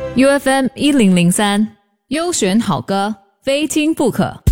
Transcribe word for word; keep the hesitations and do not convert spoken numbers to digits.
U F M 一零零三，优选好歌，非听不可。